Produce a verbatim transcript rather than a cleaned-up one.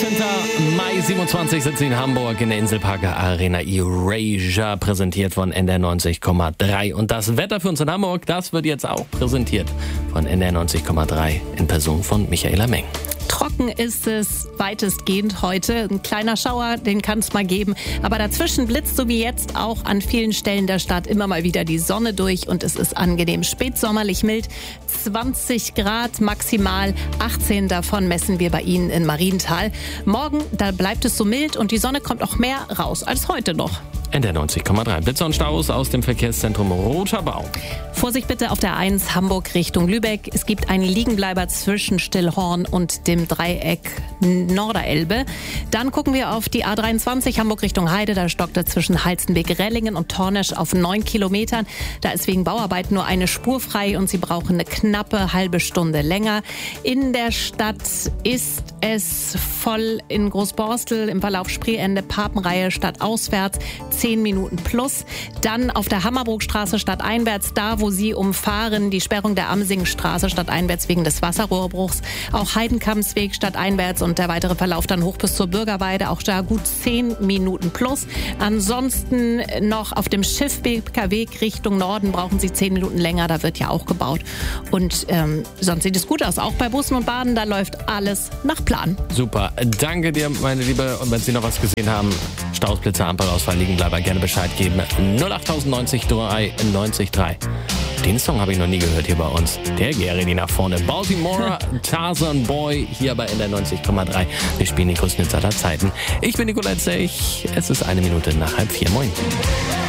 achtzehnten Mai siebenundzwanzig sitzen in Hamburg in der Inselparker Arena Eurasia, präsentiert von N D R neunzig Komma drei. Und das Wetter für uns in Hamburg, das wird jetzt auch präsentiert von N D R neunzig Komma drei in Person von Michaela Meng. Trocken ist es weitestgehend heute. Ein kleiner Schauer, den kann es mal geben. Aber dazwischen blitzt so wie jetzt auch an vielen Stellen der Stadt immer mal wieder die Sonne durch. Und es ist angenehm spätsommerlich mild. zwanzig Grad maximal, achtzehn davon messen wir bei Ihnen in Marienthal. Morgen, da bleibt es so mild und die Sonne kommt auch mehr raus als heute noch. N D R neunzig Komma drei. Blitzer und Staus aus dem Verkehrszentrum Roter Baum. Vorsicht bitte auf der eins Hamburg Richtung Lübeck. Es gibt einen Liegenbleiber zwischen Stillhorn und dem Dreieck Norderelbe. Dann gucken wir auf die A dreiundzwanzig Hamburg Richtung Heide. Da stockt er zwischen Halstenbek, Rellingen und Tornesch auf neun Kilometern. Da ist wegen Bauarbeiten nur eine Spur frei und Sie brauchen eine knappe halbe Stunde länger. In der Stadt ist es voll in Großborstel im Verlauf Spreeende, Papenreihe stadtauswärts. zehn Minuten plus. Dann auf der Hammerbrookstraße stadteinwärts, da wo Sie umfahren, die Sperrung der Amsingstraße stadteinwärts wegen des Wasserrohrbruchs. Auch Heidenkampsweg stadteinwärts und der weitere Verlauf dann hoch bis zur Bürgerweide. Auch da gut zehn Minuten plus. Ansonsten noch auf dem Schiffbeker Weg Richtung Norden brauchen Sie zehn Minuten länger. Da wird ja auch gebaut. Und ähm, sonst sieht es gut aus. Auch bei Bussen und Bahnen, da läuft alles nach Plan. Super. Danke dir, meine Liebe. Und wenn Sie noch was gesehen haben, Staus, Blitzer, Ampelausfall, liegen bleiben, gerne Bescheid geben. null acht neunzig drei neunzig drei. Den Song habe ich noch nie gehört hier bei uns. Der Gary, die nach vorne. Baltimore, Tarzan Boy, hier bei N D R neunzig Komma drei. Wir spielen die größten Hits aller Zeiten. Ich bin Nicolette Sech. Es ist eine Minute nach halb vier. Moin.